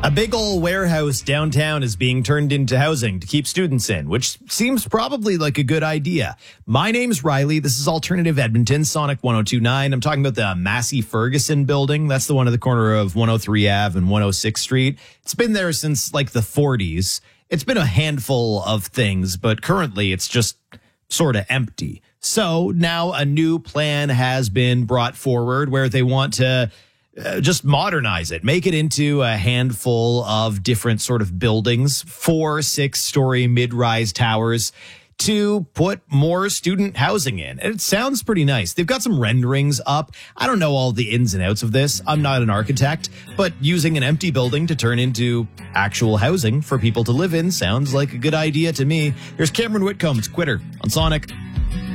A big old warehouse downtown is being turned into housing to keep students in, which seems probably like a good idea. My name's Riley. This is Alternative Edmonton, Sonic 102.9. I'm talking about the Massey Ferguson building. That's the one at the corner of 103 Ave and 106th Street. It's been there since like the 40s. It's been a handful of things, but currently it's just sort of empty. So now a new plan has been brought forward where they want to just modernize it, make it into a handful of different sort of buildings, 4-6-story mid-rise towers to put more student housing in. And it sounds pretty nice. They've got some renderings up. I don't know all the ins and outs of this. I'm not an architect, but using an empty building to turn into actual housing for people to live in sounds like a good idea to me. Here's Cameron Whitcomb's Quitter on Sonic.